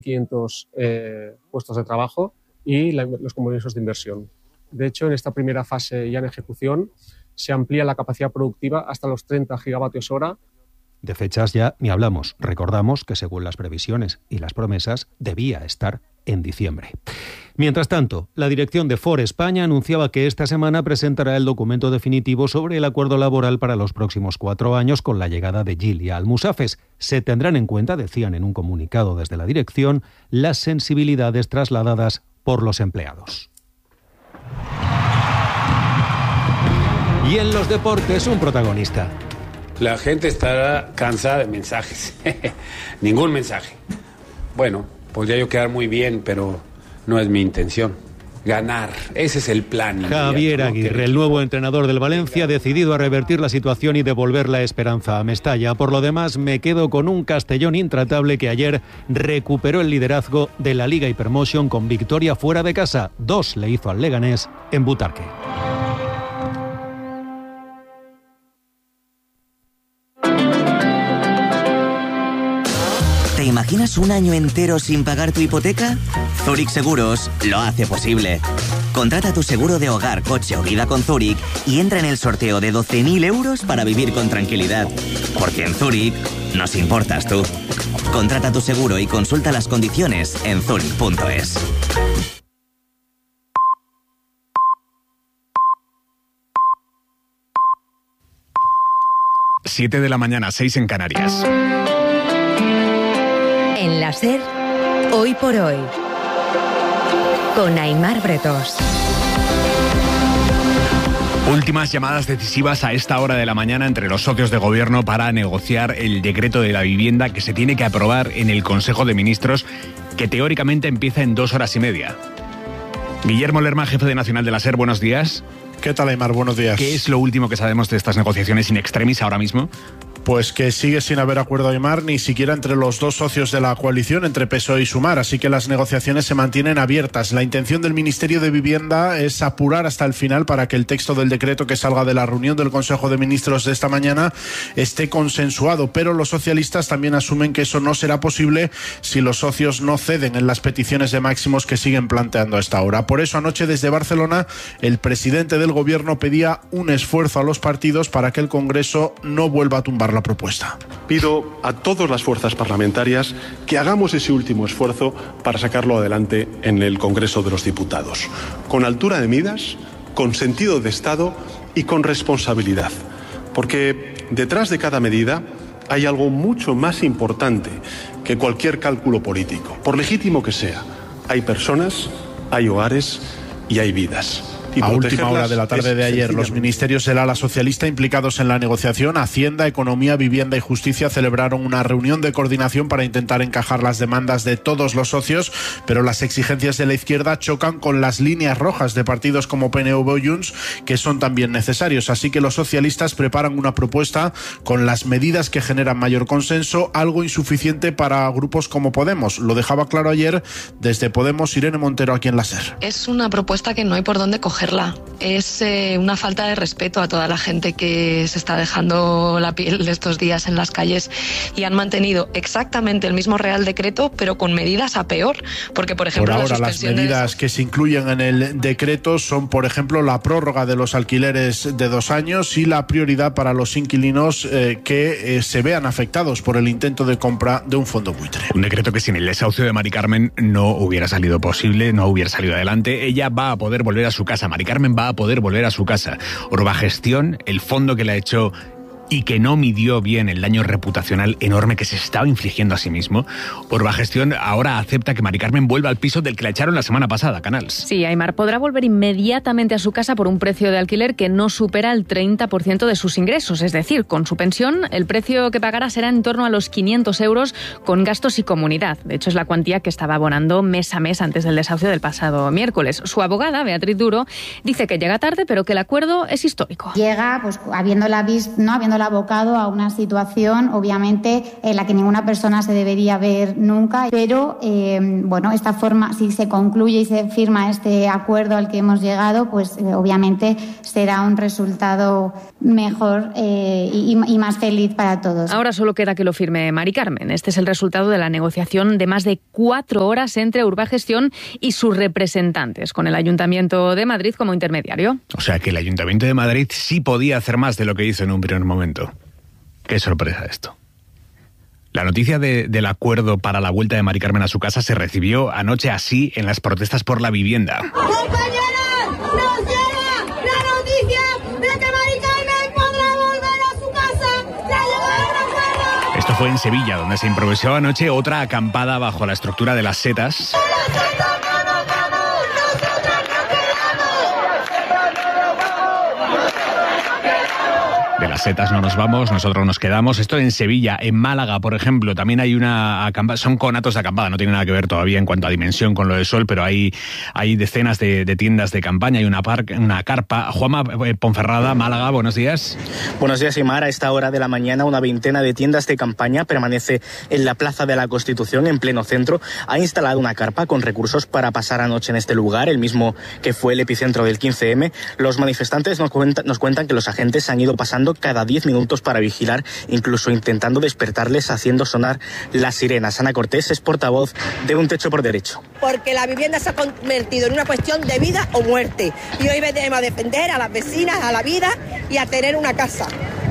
500 puestos de trabajo y los compromisos de inversión. De hecho, en esta primera fase ya en ejecución se amplía la capacidad productiva hasta los 30 gigavatios hora. De fechas ya ni hablamos. Recordamos que según las previsiones y las promesas debía estar en diciembre. Mientras tanto, la dirección de Ford España anunciaba que esta semana presentará el documento definitivo sobre el acuerdo laboral para los próximos 4 años con la llegada de Gilia Almusafes. Se tendrán en cuenta, decían en un comunicado desde la dirección, las sensibilidades trasladadas por los empleados. Y en los deportes, un protagonista. La gente estará cansada de mensajes. Ningún mensaje. Bueno, podría yo quedar muy bien, pero no es mi intención. Ganar, ese es el plan. Javier Aguirre, el nuevo entrenador del Valencia, decidido a revertir la situación y devolver la esperanza a Mestalla. Por lo demás, me quedo con un Castellón intratable que ayer recuperó el liderazgo de la Liga Hypermotion con victoria fuera de casa. 2 le hizo al Leganés en Butarque. ¿Te imaginas un año entero sin pagar tu hipoteca? Zurich Seguros lo hace posible. Contrata tu seguro de hogar, coche o vida con Zurich y entra en el sorteo de 12.000 euros para vivir con tranquilidad. Porque en Zurich nos importas tú. Contrata tu seguro y consulta las condiciones en zurich.es. Siete de la mañana, 6 en Canarias. En la SER, Hoy por Hoy, con Aimar Bretos. Últimas llamadas decisivas a esta hora de la mañana entre los socios de gobierno para negociar el decreto de la vivienda que se tiene que aprobar en el Consejo de Ministros, que teóricamente empieza en 2 horas y media. Guillermo Lerma, jefe de Nacional de la SER, buenos días. ¿Qué tal, Aimar? Buenos días. ¿Qué es lo último que sabemos de estas negociaciones in extremis ahora mismo? Pues que sigue sin haber acuerdo, Aimar, ni siquiera entre los 2 socios de la coalición, entre PSOE y Sumar, así que las negociaciones se mantienen abiertas. La intención del Ministerio de Vivienda es apurar hasta el final para que el texto del decreto que salga de la reunión del Consejo de Ministros de esta mañana esté consensuado, pero los socialistas también asumen que eso no será posible si los socios no ceden en las peticiones de máximos que siguen planteando a esta hora. Por eso anoche desde Barcelona el presidente del Gobierno pedía un esfuerzo a los partidos para que el Congreso no vuelva a tumbar la propuesta. Pido a todas las fuerzas parlamentarias que hagamos ese último esfuerzo para sacarlo adelante en el Congreso de los Diputados, con altura de miras, con sentido de Estado y con responsabilidad, porque detrás de cada medida hay algo mucho más importante que cualquier cálculo político, por legítimo que sea. Hay personas, hay hogares y hay vidas. A última hora de la tarde de ayer, los ministerios del ala socialista implicados en la negociación, Hacienda, Economía, Vivienda y Justicia, celebraron una reunión de coordinación para intentar encajar las demandas de todos los socios, pero las exigencias de la izquierda chocan con las líneas rojas de partidos como PNV o Junts, que son también necesarios. Así que los socialistas preparan una propuesta con las medidas que generan mayor consenso, algo insuficiente para grupos como Podemos. Lo dejaba claro ayer desde Podemos Irene Montero aquí en la SER. Es una propuesta que no hay por dónde coger. Es una falta de respeto a toda la gente que se está dejando la piel estos días en las calles y han mantenido exactamente el mismo Real Decreto, pero con medidas a peor, porque por ejemplo por ahora las medidas que se incluyen en el decreto son, por ejemplo, la prórroga de los alquileres de 2 años y la prioridad para los inquilinos que se vean afectados por el intento de compra de un fondo buitre. Un decreto que sin el desahucio de Mari Carmen no hubiera salido posible, no hubiera salido adelante. Ella va a poder volver a su casa. Mari Carmen va a poder volver a su casa. Urbagestión, el fondo que le ha hecho y que no midió bien el daño reputacional enorme que se estaba infligiendo a sí mismo. Urbagestión ahora acepta que Mari Carmen vuelva al piso del que la echaron la semana pasada, Canals. Sí, Aimar podrá volver inmediatamente a su casa por un precio de alquiler que no supera el 30% de sus ingresos. Es decir, con su pensión, el precio que pagará será en torno a los 500 euros con gastos y comunidad. De hecho, es la cuantía que estaba abonando mes a mes antes del desahucio del pasado miércoles. Su abogada, Beatriz Duro, dice que llega tarde, pero que el acuerdo es histórico. Llega, pues, habiéndola al abocado a una situación, obviamente, en la que ninguna persona se debería ver nunca, pero, esta forma, si se concluye y se firma este acuerdo al que hemos llegado, pues obviamente será un resultado mejor y más feliz para todos. Ahora solo queda que lo firme Mari Carmen. Este es el resultado de la negociación de más de 4 horas entre Urbagestión y sus representantes, con el Ayuntamiento de Madrid como intermediario. O sea que el Ayuntamiento de Madrid sí podía hacer más de lo que hizo en un primer momento. Qué sorpresa esto. La noticia del acuerdo para la vuelta de Mari Carmen a su casa se recibió anoche así en las protestas por la vivienda. ¡Compañeras! ¡Nos llega la noticia de que Mari Carmen podrá volver a su casa! ¡La llevaron a... Esto fue en Sevilla, donde se improvisó anoche otra acampada bajo la estructura de las setas. De las setas no nos vamos, nosotros nos quedamos. Esto en Sevilla. En Málaga, por ejemplo, también hay una acampada. Son conatos de acampada, no tiene nada que ver todavía en cuanto a dimensión con lo de Sol, pero hay decenas de tiendas de campaña, hay una carpa. Juanma Ponferrada, Málaga, buenos días. Buenos días, Imar. A esta hora de la mañana, una veintena de tiendas de campaña permanece en la Plaza de la Constitución, en pleno centro. Ha instalado una carpa con recursos para pasar anoche en este lugar, el mismo que fue el epicentro del 15M. Los manifestantes nos cuentan que los agentes han ido pasando cada 10 minutos para vigilar, incluso intentando despertarles haciendo sonar las sirenas. Ana Cortés es portavoz de Un Techo por Derecho. Porque la vivienda se ha convertido en una cuestión de vida o muerte. Y hoy venimos a defender a las vecinas, a la vida y a tener una casa.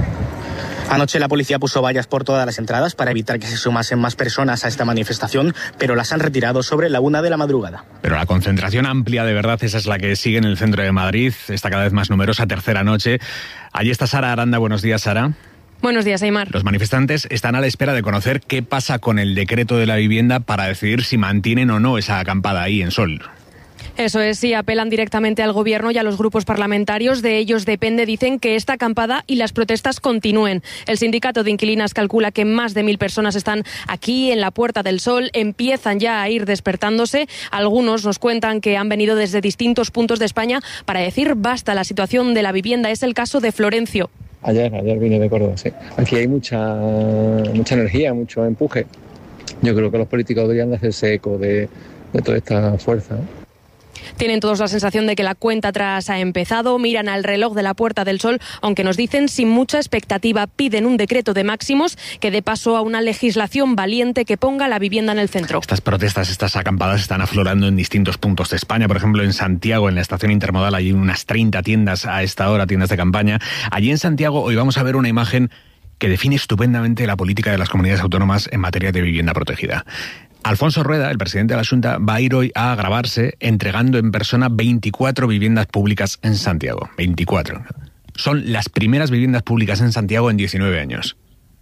Anoche la policía puso vallas por todas las entradas para evitar que se sumasen más personas a esta manifestación, pero las han retirado sobre la 1 de la madrugada. Pero la concentración amplia, de verdad, esa es la que sigue en el centro de Madrid. Está cada vez más numerosa, tercera noche. Allí está Sara Aranda. Buenos días, Sara. Buenos días, Aimar. Los manifestantes están a la espera de conocer qué pasa con el decreto de la vivienda para decidir si mantienen o no esa acampada ahí en Sol. Eso es, sí, apelan directamente al Gobierno y a los grupos parlamentarios. De ellos depende, dicen, que esta acampada y las protestas continúen. El sindicato de inquilinas calcula que más de 1.000 personas están aquí en la Puerta del Sol, empiezan ya a ir despertándose. Algunos nos cuentan que han venido desde distintos puntos de España para decir basta, la situación de la vivienda. Es el caso de Florencio. Ayer vine de Córdoba, sí. Aquí hay mucha energía, mucho empuje. Yo creo que los políticos deberían de hacerse eco de toda esta fuerza, ¿no? Tienen todos la sensación de que la cuenta atrás ha empezado, miran al reloj de la Puerta del Sol, aunque nos dicen sin mucha expectativa, piden un decreto de máximos que dé paso a una legislación valiente que ponga la vivienda en el centro. Estas protestas, estas acampadas están aflorando en distintos puntos de España. Por ejemplo, en Santiago, en la estación intermodal, hay unas 30 tiendas a esta hora, tiendas de campaña. Allí en Santiago hoy vamos a ver una imagen que define estupendamente la política de las comunidades autónomas en materia de vivienda protegida. Alfonso Rueda, el presidente de la Xunta, va a ir hoy a grabarse entregando en persona 24 viviendas públicas en Santiago. 24. Son las primeras viviendas públicas en Santiago en 19 años.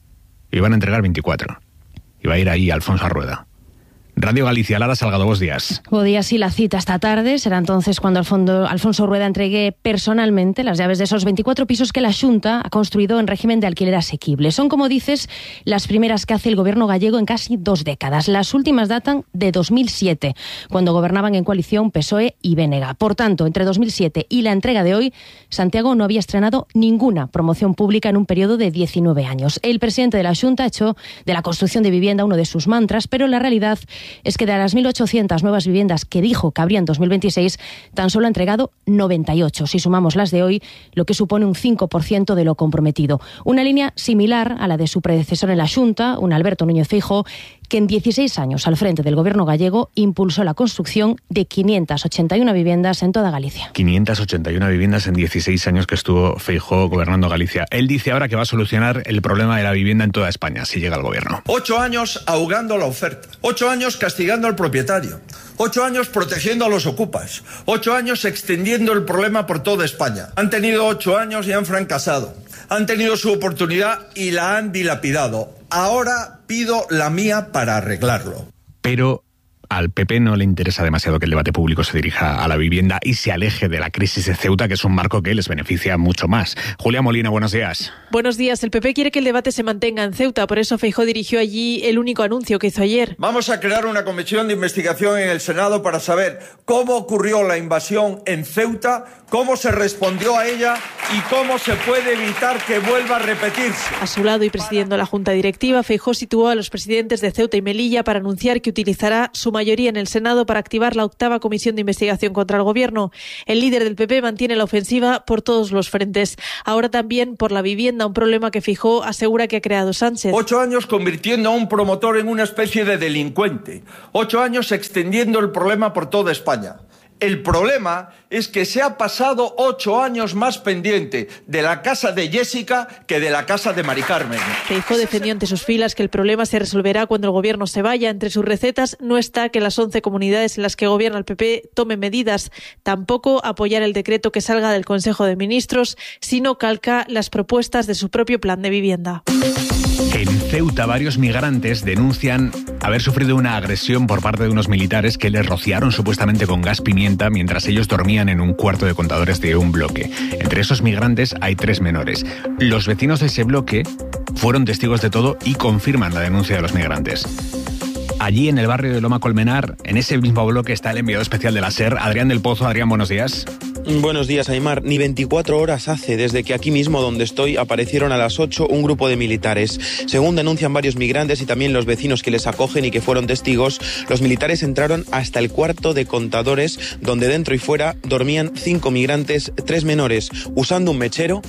Y van a entregar 24. Y va a ir ahí Alfonso Rueda. Radio Galicia, Lara Salgado, buenos días. Buenos días, y la cita esta tarde será entonces cuando Alfonso Rueda entregue personalmente las llaves de esos 24 pisos que la Xunta ha construido en régimen de alquiler asequible. Son, como dices, las primeras que hace el gobierno gallego en casi 2 décadas. Las últimas datan de 2007, cuando gobernaban en coalición PSOE y BNG. Por tanto, entre 2007 y la entrega de hoy, Santiago no había estrenado ninguna promoción pública en un periodo de 19 años. El presidente de la Xunta ha hecho de la construcción de vivienda uno de sus mantras, pero la realidad es que de las 1.800 nuevas viviendas que dijo que habría en 2026, tan solo ha entregado 98, si sumamos las de hoy, lo que supone un 5% de lo comprometido. Una línea similar a la de su predecesor en la Xunta, un Alberto Núñez Feijóo, que en 16 años al frente del gobierno gallego impulsó la construcción de 581 viviendas en toda Galicia. 581 viviendas en 16 años que estuvo Feijóo gobernando Galicia. Él dice ahora que va a solucionar el problema de la vivienda en toda España, si llega al gobierno. 8 años ahogando la oferta, 8 años castigando al propietario, 8 años protegiendo a los ocupas, 8 años extendiendo el problema por toda España. Han tenido 8 años y han fracasado. Han tenido su oportunidad y la han dilapidado. Ahora pido la mía para arreglarlo. Pero al PP no le interesa demasiado que el debate público se dirija a la vivienda y se aleje de la crisis de Ceuta, que es un marco que les beneficia mucho más. Julia Molina, buenos días. Buenos días. El PP quiere que el debate se mantenga en Ceuta, por eso Feijóo dirigió allí el único anuncio que hizo ayer. Vamos a crear una comisión de investigación en el Senado para saber cómo ocurrió la invasión en Ceuta, cómo se respondió a ella y cómo se puede evitar que vuelva a repetirse. A su lado y presidiendo la Junta Directiva, Feijóo situó a los presidentes de Ceuta y Melilla para anunciar que utilizará su mayoría en el Senado para activar la 8ª comisión de investigación contra el Gobierno. El líder del PP mantiene la ofensiva por todos los frentes. Ahora también por la vivienda, un problema que Feijóo asegura que ha creado Sánchez. 8 años convirtiendo a un promotor en una especie de delincuente. 8 años extendiendo el problema por toda España. El problema es que se ha pasado 8 años más pendiente de la casa de Jessica que de la casa de Mari Carmen. Feijóo defendió ante sus filas que el problema se resolverá cuando el Gobierno se vaya. Entre sus recetas no está que las 11 comunidades en las que gobierna el PP tomen medidas. Tampoco apoyar el decreto que salga del Consejo de Ministros, sino calca las propuestas de su propio plan de vivienda. En Ceuta, varios migrantes denuncian haber sufrido una agresión por parte de unos militares que les rociaron supuestamente con gas pimienta mientras ellos dormían en un cuarto de contadores de un bloque. Entre esos migrantes hay 3 menores. Los vecinos de ese bloque fueron testigos de todo y confirman la denuncia de los migrantes. Allí en el barrio de Loma Colmenar, en ese mismo bloque, está el enviado especial de la SER, Adrián del Pozo. Adrián, buenos días. Buenos días, Aimar. Ni 24 horas hace desde que aquí mismo donde estoy aparecieron a las 8 un grupo de militares. Según denuncian varios migrantes y también los vecinos que les acogen y que fueron testigos, los militares entraron hasta el cuarto de contadores donde dentro y fuera dormían 5 migrantes, 3 menores, usando un mechero.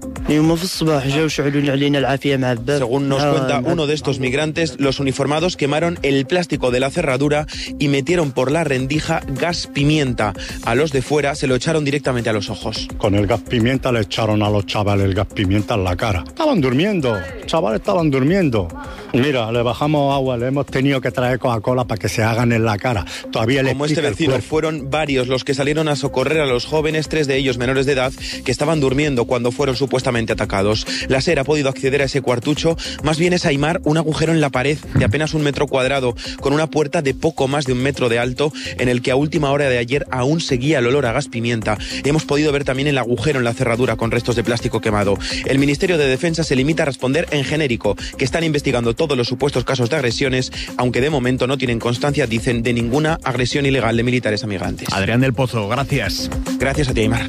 Según nos cuenta uno de estos migrantes, los uniformados quemaron el plástico de la cerradura y metieron por la rendija gas pimienta. A los de fuera se lo echaron directamente a los ojos. Con el gas pimienta le echaron a los chavales el gas pimienta en la cara. Estaban durmiendo, chavales estaban durmiendo. Mira, le bajamos agua, le hemos tenido que traer Coca-Cola para que se hagan en la cara. Todavía les Como este vecino, fueron varios los que salieron a socorrer a los jóvenes, 3 de ellos menores de edad, que estaban durmiendo cuando fueron supuestamente atacados. La SER ha podido acceder a ese cuartucho. Más bien es, Aimar, un agujero en la pared de apenas 1 metro cuadrado, con una puerta de poco más de 1 metro de alto, en el que a última hora de ayer aún seguía el olor a gas pimienta. Hemos podido ver también el agujero en la cerradura con restos de plástico quemado. El Ministerio de Defensa se limita a responder en genérico, que están investigando todos los supuestos casos de agresiones, aunque de momento no tienen constancia, dicen, de ninguna agresión ilegal de militares a migrantes. Adrián del Pozo, gracias. Gracias a ti, Aimar.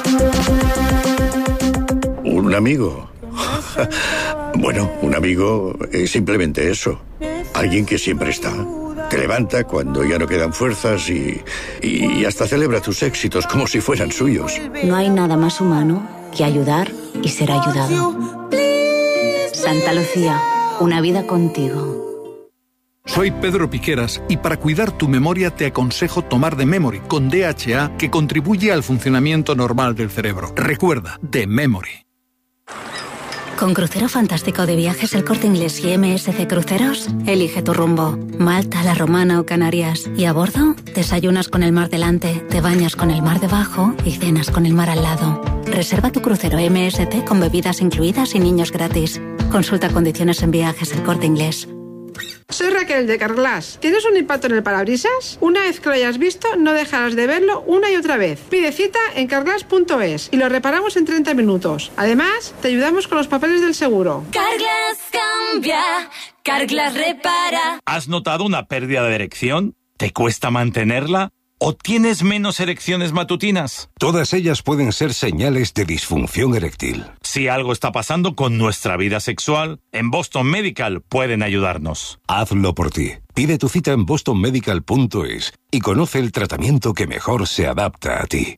¿Un amigo? Bueno, un amigo es simplemente eso. Alguien que siempre está. Te levanta cuando ya no quedan fuerzas y hasta celebra tus éxitos como si fueran suyos. No hay nada más humano que ayudar y ser ayudado. Santa Lucía, una vida contigo. Soy Pedro Piqueras y para cuidar tu memoria te aconsejo tomar The Memory con DHA, que contribuye al funcionamiento normal del cerebro. Recuerda, The Memory. Con Crucero Fantástico de Viajes El Corte Inglés y MSC Cruceros, elige tu rumbo. Malta, La Romana o Canarias. Y a bordo, desayunas con el mar delante, te bañas con el mar debajo y cenas con el mar al lado. Reserva tu crucero MSC con bebidas incluidas y niños gratis. Consulta condiciones en Viajes El Corte Inglés. Soy Raquel de Carglass. ¿Tienes un impacto en el parabrisas? Una vez que lo hayas visto, no dejarás de verlo una y otra vez. Pide cita en carglass.es y lo reparamos en 30 minutos. Además, te ayudamos con los papeles del seguro. Carglass cambia, Carglass repara. ¿Has notado una pérdida de erección? ¿Te cuesta mantenerla? ¿O tienes menos erecciones matutinas? Todas ellas pueden ser señales de disfunción eréctil. Si algo está pasando con nuestra vida sexual, en Boston Medical pueden ayudarnos. Hazlo por ti. Pide tu cita en bostonmedical.es y conoce el tratamiento que mejor se adapta a ti.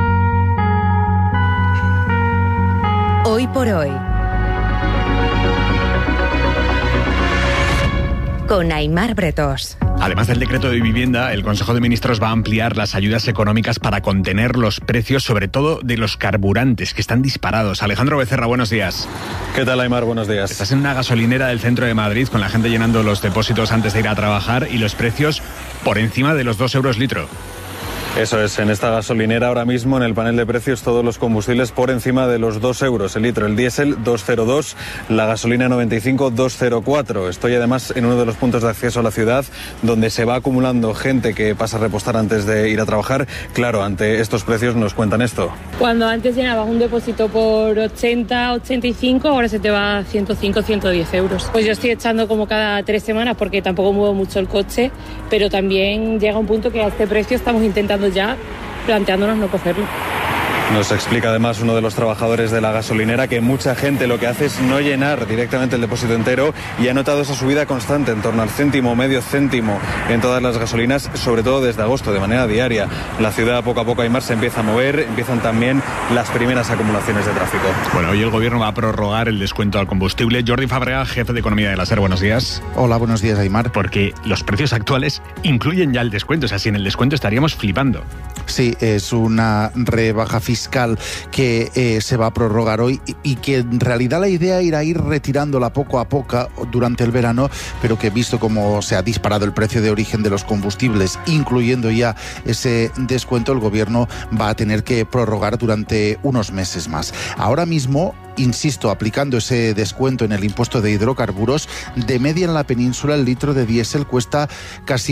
Hoy por hoy. Con Aimar Bretos. Además del decreto de vivienda, el Consejo de Ministros va a ampliar las ayudas económicas para contener los precios, sobre todo de los carburantes, que están disparados. Alejandro Becerra, buenos días. ¿Qué tal, Aimar? Buenos días. Estás en una gasolinera del centro de Madrid con la gente llenando los depósitos antes de ir a trabajar y los precios por encima de los 2 euros litro. Eso es, en esta gasolinera ahora mismo en el panel de precios todos los combustibles por encima de los 2 euros el litro. El diésel 2,02, la gasolina 95 2,04. Estoy además en uno de los puntos de acceso a la ciudad donde se va acumulando gente que pasa a repostar antes de ir a trabajar. Claro, ante estos precios nos cuentan esto. Cuando antes llenabas un depósito por 80, 85, ahora se te va a 105, 110 euros. Pues yo estoy echando como cada 3 semanas porque tampoco muevo mucho el coche, pero también llega un punto que a este precio estamos intentando ya planteándonos no cogerlo. Nos explica además uno de los trabajadores de la gasolinera que mucha gente lo que hace es no llenar directamente el depósito entero y ha notado esa subida constante en torno al céntimo, medio céntimo en todas las gasolinas, sobre todo desde agosto, de manera diaria. La ciudad poco a poco, Aymar, se empieza a mover, empiezan también las primeras acumulaciones de tráfico. Bueno, hoy el gobierno va a prorrogar el descuento al combustible. Jordi Fàbrega, jefe de Economía de la SER, buenos días. Hola, buenos días, Aymar. Porque los precios actuales incluyen ya el descuento, o sea, sin el descuento estaríamos flipando. Sí, es una rebaja fiscal que se va a prorrogar hoy y que en realidad la idea era ir retirándola poco a poco durante el verano, pero que visto cómo se ha disparado el precio de origen de los combustibles, incluyendo ya ese descuento, el gobierno va a tener que prorrogar durante unos meses más. Ahora mismo, insisto, aplicando ese descuento en el impuesto de hidrocarburos, de media en la península el litro de diésel cuesta casi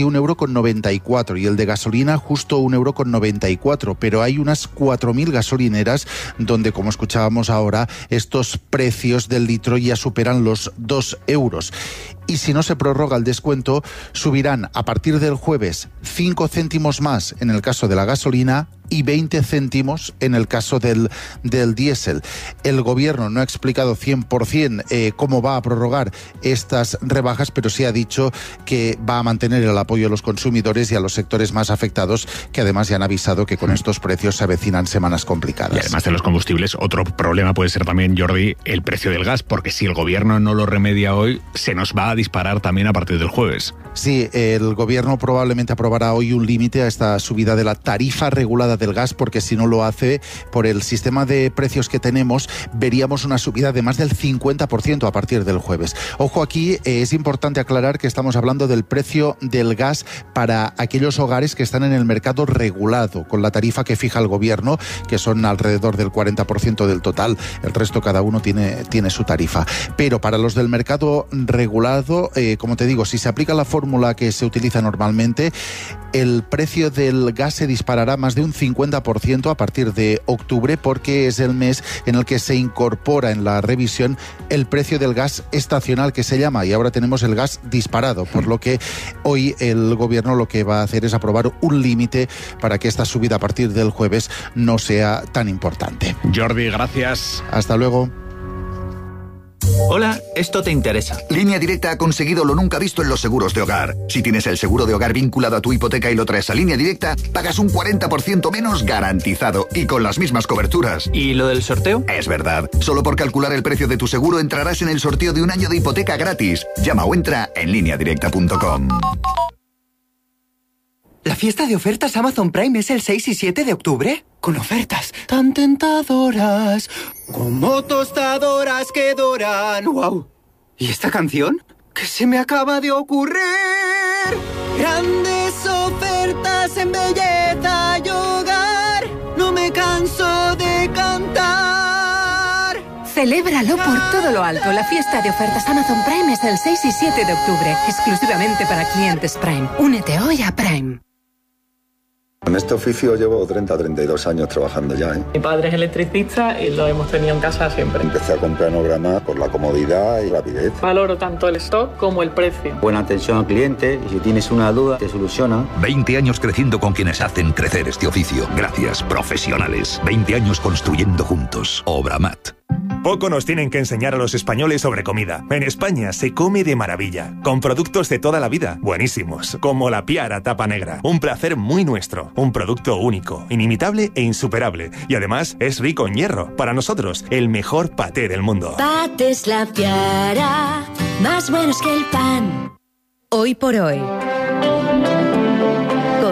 1,94 € y el de gasolina justo 1,94 €, pero hay unas 4.000 gasolineras donde, como escuchábamos ahora, estos precios del litro ya superan los 2 euros. Y si no se prorroga el descuento, subirán a partir del jueves 5 céntimos más en el caso de la gasolina y 20 céntimos en el caso del diésel. El gobierno no ha explicado 100% cómo va a prorrogar estas rebajas, pero sí ha dicho que va a mantener el apoyo a los consumidores y a los sectores más afectados, que además ya han avisado que con estos precios se avecinan semanas complicadas. Y además de los combustibles, otro problema puede ser también, Jordi, el precio del gas, porque si el gobierno no lo remedia hoy, se nos va a disparar también a partir del jueves. Sí, el gobierno probablemente aprobará hoy un límite a esta subida de la tarifa regulada del gas, porque si no lo hace, por el sistema de precios que tenemos, veríamos una subida de más del 50% a partir del jueves. Ojo, aquí es importante aclarar que estamos hablando del precio del gas para aquellos hogares que están en el mercado regulado, con la tarifa que fija el gobierno, que son alrededor del 40% del total. El resto cada uno tiene su tarifa. Pero para los del mercado regulado, como te digo, si se aplica la fórmula que se utiliza normalmente, el precio del gas se disparará más de un 50% a partir de octubre, porque es el mes en el que se incorpora en la revisión el precio del gas estacional, que se llama, y ahora tenemos el gas disparado, por lo que hoy el gobierno lo que va a hacer es aprobar un límite para que esta subida a partir del jueves no sea tan importante. Jordi, gracias. Hasta luego. Hola, esto te interesa. Línea Directa ha conseguido lo nunca visto en los seguros de hogar. Si tienes el seguro de hogar vinculado a tu hipoteca y lo traes a Línea Directa, pagas un 40% menos garantizado y con las mismas coberturas. ¿Y lo del sorteo? Es verdad. Solo por calcular el precio de tu seguro entrarás en el sorteo de un año de hipoteca gratis. Llama o entra en lineadirecta.com. ¿La fiesta de ofertas Amazon Prime es el 6 y 7 de octubre? Con ofertas tan tentadoras, como tostadoras que doran. ¡Wow! ¿Y esta canción? ¿Qué se me acaba de ocurrir? Grandes ofertas en belleza y hogar, no me canso de cantar. Celébralo por todo lo alto. La fiesta de ofertas Amazon Prime es el 6 y 7 de octubre, exclusivamente para clientes Prime. Únete hoy a Prime. En este oficio llevo 32 años trabajando ya. Mi padre es electricista y lo hemos tenido en casa siempre. Empecé a comprar Nograma por la comodidad y rapidez. Valoro tanto el stock como el precio. Buena atención al cliente y si tienes una duda te soluciona. 20 años creciendo con quienes hacen crecer este oficio. Gracias, profesionales. 20 años construyendo juntos. Obramat. Poco nos tienen que enseñar a los españoles sobre comida. En España se come de maravilla, con productos de toda la vida, buenísimos, como la Piara Tapa Negra. Un placer muy nuestro, un producto único, inimitable e insuperable. Y además es rico en hierro. Para nosotros, el mejor paté del mundo. Patés La Piara, más buenos que el pan. Hoy por hoy, con Aymar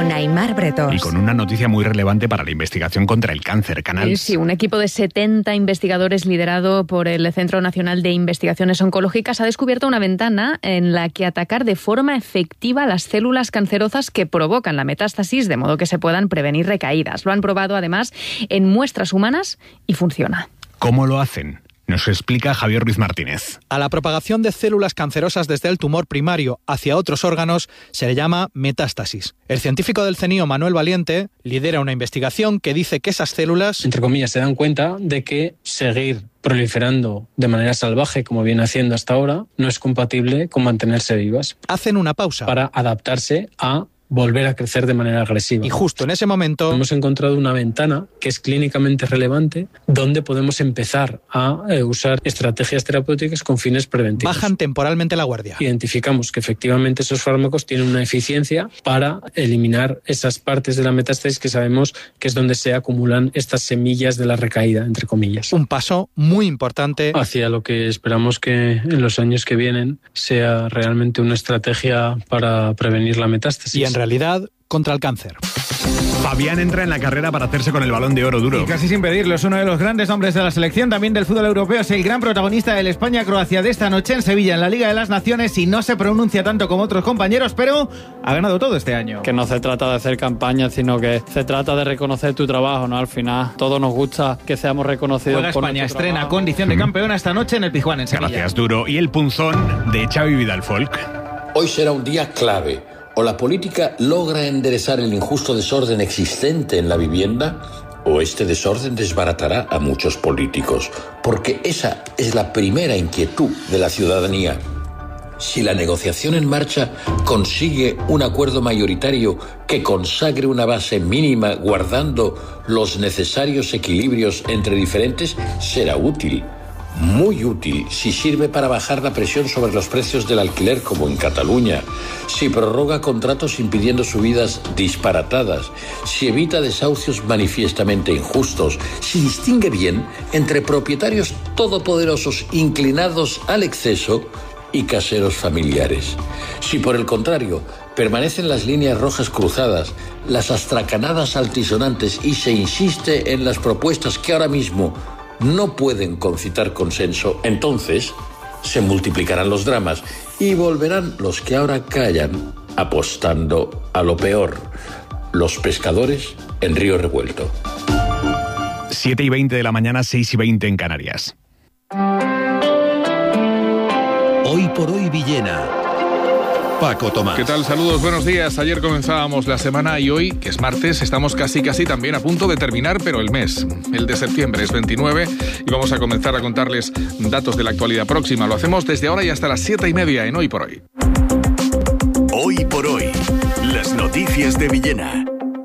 Aimar Bretós. Y con una noticia muy relevante para la investigación contra el cáncer, Canals. Sí, un equipo de 70 investigadores liderado por el Centro Nacional de Investigaciones Oncológicas ha descubierto una ventana en la que atacar de forma efectiva las células cancerosas que provocan la metástasis, de modo que se puedan prevenir recaídas. Lo han probado además en muestras humanas y funciona. ¿Cómo lo hacen? Nos explica Javier Ruiz Martínez. A la propagación de células cancerosas desde el tumor primario hacia otros órganos se le llama metástasis. El científico del CNIO, Manuel Valiente, lidera una investigación que dice que esas células, entre comillas, se dan cuenta de que seguir proliferando de manera salvaje, como viene haciendo hasta ahora, no es compatible con mantenerse vivas. Hacen una pausa para adaptarse a volver a crecer de manera agresiva. Y justo en ese momento hemos encontrado una ventana que es clínicamente relevante donde podemos empezar a usar estrategias terapéuticas con fines preventivos. Bajan temporalmente la guardia. Identificamos que efectivamente esos fármacos tienen una eficiencia para eliminar esas partes de la metástasis que sabemos que es donde se acumulan estas semillas de la recaída, entre comillas. Un paso muy importante hacia lo que esperamos que en los años que vienen sea realmente una estrategia para prevenir la metástasis. Y en realidad, contra el cáncer. Fabián entra en la carrera para hacerse con el Balón de Oro duro. Y casi sin pedirlo, es uno de los grandes nombres de la selección, también del fútbol europeo. Es el gran protagonista del España-Croacia de esta noche en Sevilla, en la Liga de las Naciones, y no se pronuncia tanto como otros compañeros, pero ha ganado todo este año. Que no se trata de hacer campaña, sino que se trata de reconocer tu trabajo, ¿no? Al final, todos nos gusta que seamos reconocidos. Juega España, estrena trabajo. Condición de campeona esta noche en el Pizjuán, en Sevilla. Gracias, Duro. Y el punzón de Xavi Vidal Folk. Hoy será un día clave. O la política logra enderezar el injusto desorden existente en la vivienda, o este desorden desbaratará a muchos políticos, porque esa es la primera inquietud de la ciudadanía. Si la negociación en marcha consigue un acuerdo mayoritario que consagre una base mínima guardando los necesarios equilibrios entre diferentes, será útil. Muy útil si sirve para bajar la presión sobre los precios del alquiler, como en Cataluña, si prorroga contratos impidiendo subidas disparatadas, si evita desahucios manifiestamente injustos, si distingue bien entre propietarios todopoderosos inclinados al exceso y caseros familiares. Si por el contrario permanecen las líneas rojas cruzadas, las astracanadas altisonantes y se insiste en las propuestas que ahora mismo no pueden concitar consenso, entonces se multiplicarán los dramas y volverán los que ahora callan apostando a lo peor, los pescadores en río revuelto. 7:20 de la mañana, 6:20 en Canarias. Hoy por hoy Villena. Paco Tomás. ¿Qué tal? Saludos, buenos días. Ayer comenzábamos la semana y hoy, que es martes, estamos casi también a punto de terminar, pero el mes, el de septiembre, es 29 y vamos a comenzar a contarles datos de la actualidad próxima. Lo hacemos desde ahora y hasta las 7:30 en Hoy por Hoy. Hoy por Hoy, las noticias de Villena.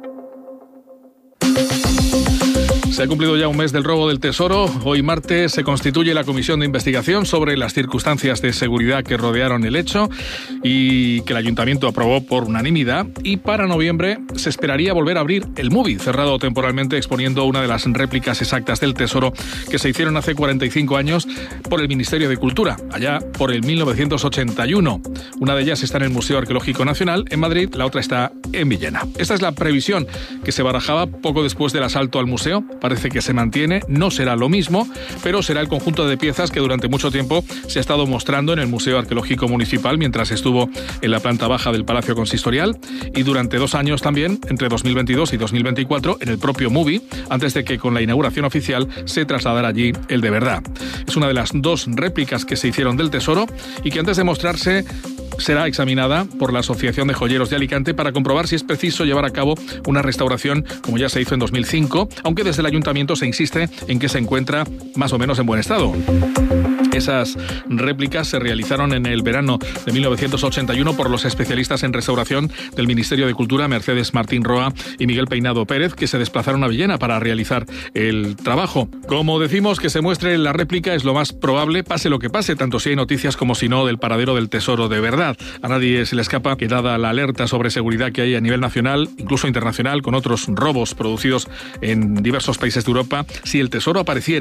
Se ha cumplido ya un mes del robo del Tesoro. Hoy martes se constituye la comisión de investigación sobre las circunstancias de seguridad que rodearon el hecho y que el ayuntamiento aprobó por unanimidad. Y para noviembre se esperaría volver a abrir el MUBI, cerrado temporalmente, exponiendo una de las réplicas exactas del Tesoro que se hicieron hace 45 años por el Ministerio de Cultura, allá por el 1981. Una de ellas está en el Museo Arqueológico Nacional en Madrid, la otra está en Villena. Esta es la previsión que se barajaba poco después del asalto al museo. Parece que se mantiene, no será lo mismo, pero será el conjunto de piezas que durante mucho tiempo se ha estado mostrando en el Museo Arqueológico Municipal mientras estuvo en la planta baja del Palacio Consistorial y durante 2 años también, entre 2022 y 2024, en el propio MUBI, antes de que con la inauguración oficial se trasladara allí el de verdad. Es una de las 2 réplicas que se hicieron del Tesoro y que antes de mostrarse será examinada por la Asociación de Joyeros de Alicante para comprobar si es preciso llevar a cabo una restauración como ya se hizo en 2005, aunque desde el ayuntamiento se insiste en que se encuentra más o menos en buen estado. Esas réplicas se realizaron en el verano de 1981 por los especialistas en restauración del Ministerio de Cultura, Mercedes Martín Roa y Miguel Peinado Pérez, que se desplazaron a Villena para realizar el trabajo. Como decimos, que se muestre la réplica es lo más probable, pase lo que pase, tanto si hay noticias como si no del paradero del tesoro de verdad. A nadie se le escapa que, dada la alerta sobre seguridad que hay a nivel nacional, incluso internacional, con otros robos producidos en diversos países de Europa, si el tesoro apareciera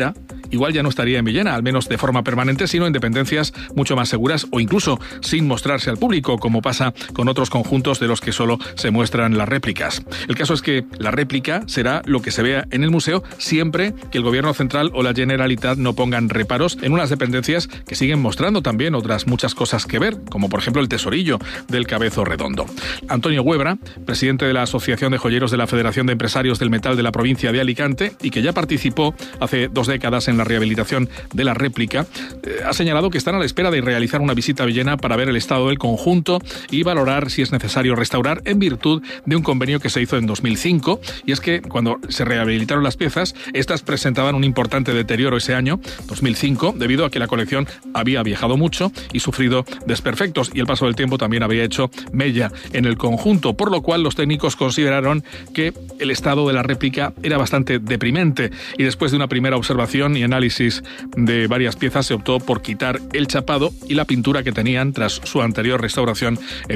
igual ya no estaría en Villena, al menos de forma permanente, sino en dependencias mucho más seguras o incluso sin mostrarse al público, como pasa con otros conjuntos de los que solo se muestran las réplicas. El caso es que la réplica será lo que se vea en el museo siempre que el Gobierno central o la Generalitat no pongan reparos en unas dependencias que siguen mostrando también otras muchas cosas que ver, como por ejemplo el tesorillo del Cabezo Redondo. Antonio Huebra, presidente de la Asociación de Joyeros de la Federación de Empresarios del Metal de la provincia de Alicante y que ya participó hace 2 décadas en la rehabilitación de la réplica, ha señalado que están a la espera de realizar una visita a Villena para ver el estado del conjunto y valorar si es necesario restaurar en virtud de un convenio que se hizo en 2005, y es que cuando se rehabilitaron las piezas, estas presentaban un importante deterioro ese año, 2005, debido a que la colección había viajado mucho y sufrido desperfectos, y el paso del tiempo también había hecho mella en el conjunto, por lo cual los técnicos consideraron que el estado de la réplica era bastante deprimente, y después de una primera observación y análisis de varias piezas se optó por quitar el chapado y la pintura que tenían tras su anterior restauración en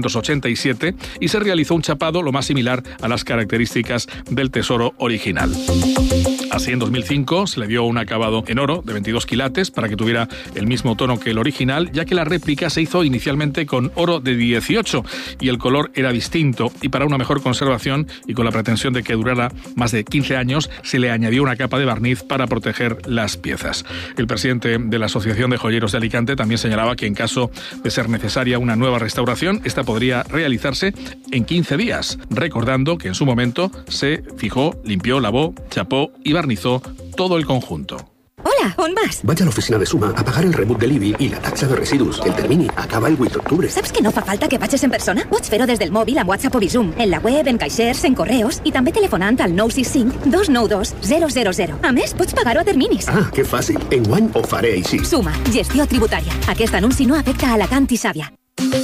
1987, y se realizó un chapado lo más similar a las características del tesoro original. Así, en 2005 se le dio un acabado en oro de 22 quilates para que tuviera el mismo tono que el original, ya que la réplica se hizo inicialmente con oro de 18 y el color era distinto, y para una mejor conservación y con la pretensión de que durara más de 15 años se le añadió una capa de barniz para proteger las piezas. El presidente de la Asociación de Joyeros de Alicante también señalaba que en caso de ser necesaria una nueva restauración, esta podría realizarse en 15 días, recordando que en su momento se fijó, limpió, lavó, chapó y barnizó todo el conjunto. Hola, on vas? Vaig a l'oficina de Suma a pagar el rebut de l'IBI i la taxa de residus. El termini acaba el 8 d'octubre. Saps que no fa falta que vagis en persona? Pots fer-ho des del mòbil amb WhatsApp o Bizum, en la web, en caixers, en correus i també telefonant al 965 292 000. A més, pots pagar-ho a terminis. Ah, que fàcil. Enguany ho faré així. Suma, gestió tributària. Aquest anunci no afecta a Alacant i Sàvia.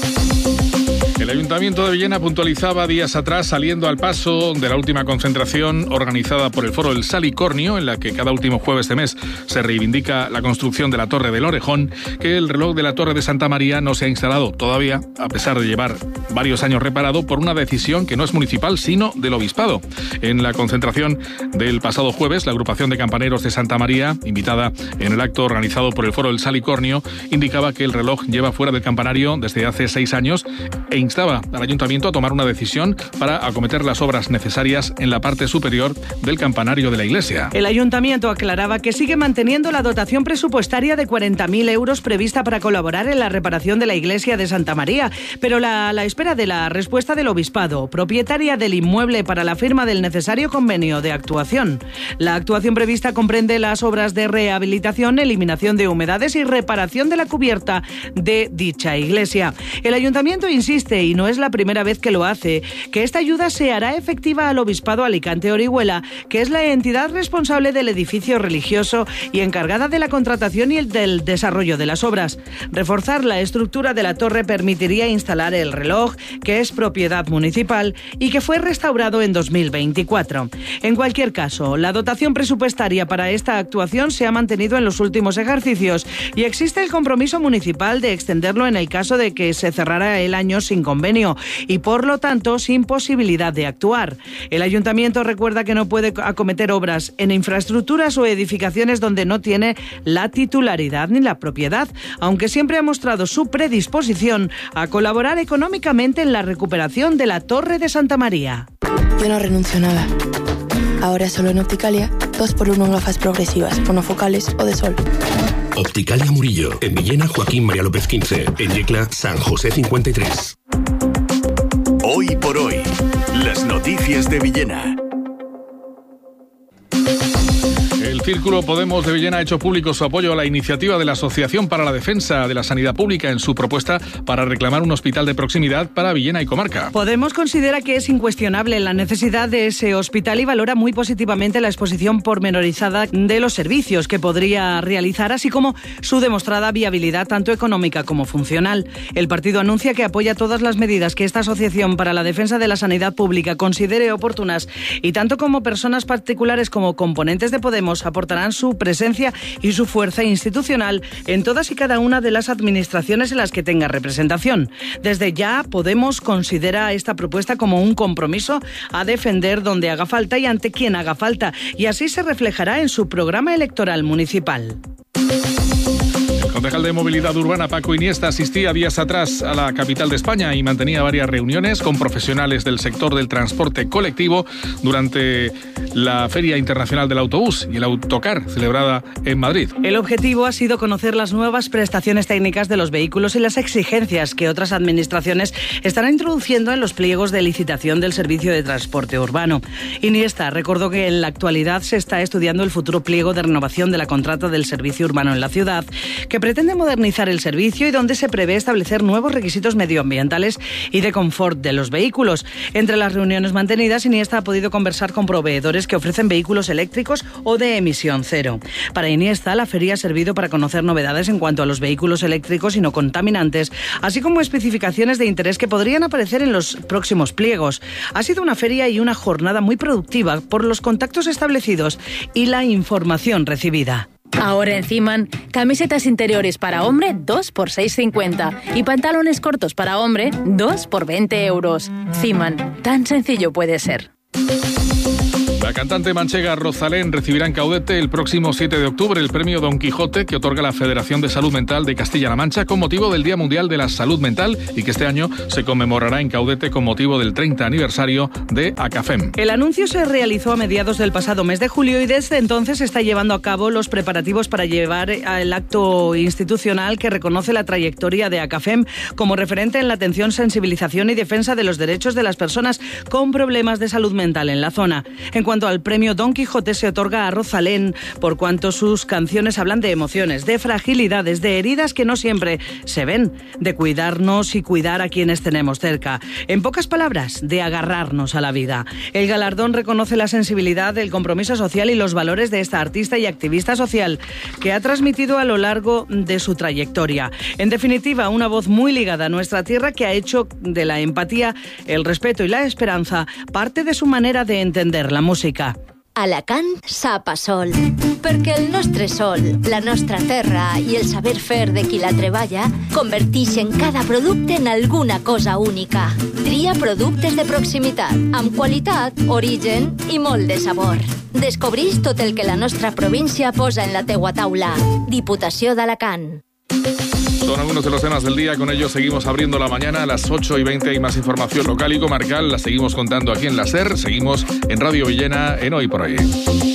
El Ayuntamiento de Villena puntualizaba días atrás, saliendo al paso de la última concentración organizada por el Foro El Salicornio, en la que cada último jueves de mes se reivindica la construcción de la Torre del Orejón, que el reloj de la Torre de Santa María no se ha instalado todavía, a pesar de llevar varios años reparado, por una decisión que no es municipal, sino del Obispado. En la concentración del pasado jueves, la agrupación de campaneros de Santa María, invitada en el acto organizado por el Foro El Salicornio, indicaba que el reloj lleva fuera del campanario desde hace 6 años e instaba al Ayuntamiento a tomar una decisión para acometer las obras necesarias en la parte superior del campanario de la iglesia. El Ayuntamiento aclaraba que sigue manteniendo la dotación presupuestaria de 40.000 euros prevista para colaborar en la reparación de la iglesia de Santa María, pero a la espera de la respuesta del Obispado, propietaria del inmueble, para la firma del necesario convenio de actuación. La actuación prevista comprende las obras de rehabilitación, eliminación de humedades y reparación de la cubierta de dicha iglesia. El Ayuntamiento insiste, y no es la primera vez que lo hace, que esta ayuda se hará efectiva al Obispado Alicante-Orihuela, que es la entidad responsable del edificio religioso y encargada de la contratación y del desarrollo de las obras. Reforzar la estructura de la torre permitiría instalar el reloj, que es propiedad municipal y que fue restaurado en 2024. En cualquier caso, la dotación presupuestaria para esta actuación se ha mantenido en los últimos ejercicios y existe el compromiso municipal de extenderlo en el caso de que se cerrara el año sin convenio y, por lo tanto, sin posibilidad de actuar. El Ayuntamiento recuerda que no puede acometer obras en infraestructuras o edificaciones donde no tiene la titularidad ni la propiedad, aunque siempre ha mostrado su predisposición a colaborar económicamente en la recuperación de la Torre de Santa María. Yo no renuncio a nada. Ahora solo en Opticalia, 2x1 en gafas progresivas, monofocales o de sol. Opticalia Murillo, en Villena Joaquín María López 15, en Yecla San José 53. Hoy por hoy, las noticias de Villena. El Círculo Podemos de Villena ha hecho público su apoyo a la iniciativa de la Asociación para la Defensa de la Sanidad Pública en su propuesta para reclamar un hospital de proximidad para Villena y comarca. Podemos considera que es incuestionable la necesidad de ese hospital y valora muy positivamente la exposición pormenorizada de los servicios que podría realizar, así como su demostrada viabilidad tanto económica como funcional. El partido anuncia que apoya todas las medidas que esta Asociación para la Defensa de la Sanidad Pública considere oportunas y tanto como personas particulares como componentes de Podemos apoyan aportarán su presencia y su fuerza institucional en todas y cada una de las administraciones en las que tenga representación. Desde ya, Podemos considera esta propuesta como un compromiso a defender donde haga falta y ante quien haga falta, y así se reflejará en su programa electoral municipal. El concejal de Movilidad Urbana, Paco Iniesta, asistía días atrás a la capital de España y mantenía varias reuniones con profesionales del sector del transporte colectivo durante la Feria Internacional del Autobús y el Autocar, celebrada en Madrid. El objetivo ha sido conocer las nuevas prestaciones técnicas de los vehículos y las exigencias que otras administraciones están introduciendo en los pliegos de licitación del servicio de transporte urbano. Iniesta recordó que en la actualidad se está estudiando el futuro pliego de renovación de la contrata del servicio urbano en la ciudad, que pretende modernizar el servicio y donde se prevé establecer nuevos requisitos medioambientales y de confort de los vehículos. Entre las reuniones mantenidas, Iniesta ha podido conversar con proveedores que ofrecen vehículos eléctricos o de emisión cero. Para Iniesta, la feria ha servido para conocer novedades en cuanto a los vehículos eléctricos y no contaminantes, así como especificaciones de interés que podrían aparecer en los próximos pliegos. Ha sido una feria y una jornada muy productiva por los contactos establecidos y la información recibida. Ahora en Ziman, camisetas interiores para hombre 2 por 6,50 y pantalones cortos para hombre 2 por 20 euros. Ziman, tan sencillo puede ser. La cantante manchega Rosalén recibirá en Caudete el próximo 7 de octubre el premio Don Quijote que otorga la Federación de Salud Mental de Castilla-La Mancha con motivo del Día Mundial de la Salud Mental y que este año se conmemorará en Caudete con motivo del 30 aniversario de ACAFEM. El anuncio se realizó a mediados del pasado mes de julio y desde entonces se está llevando a cabo los preparativos para llevar el acto institucional que reconoce la trayectoria de ACAFEM como referente en la atención, sensibilización y defensa de los derechos de las personas con problemas de salud mental en la zona. En cuanto al premio Don Quijote, se otorga a Rosalén por cuanto sus canciones hablan de emociones, de fragilidades, de heridas que no siempre se ven, de cuidarnos y cuidar a quienes tenemos cerca. En pocas palabras, de agarrarnos a la vida. El galardón reconoce la sensibilidad, el compromiso social y los valores de esta artista y activista social que ha transmitido a lo largo de su trayectoria. En definitiva, una voz muy ligada a nuestra tierra que ha hecho de la empatía, el respeto y la esperanza parte de su manera de entender la música. Alacant sap a sol, perquè el nostre sol, la nostra terra i el saber fer de qui la treballa converteixen cada producte en alguna cosa única. Tria productes de proximitat, amb qualitat, origen i molt de sabor. Descobreix tot el que la nostra província posa en la teua taula. Diputació d'Alacant. Son algunos de los temas del día, con ellos seguimos abriendo la mañana a las 8:20 hay más información local y comarcal, la seguimos contando aquí en la SER, seguimos en Radio Villena en Hoy por Hoy.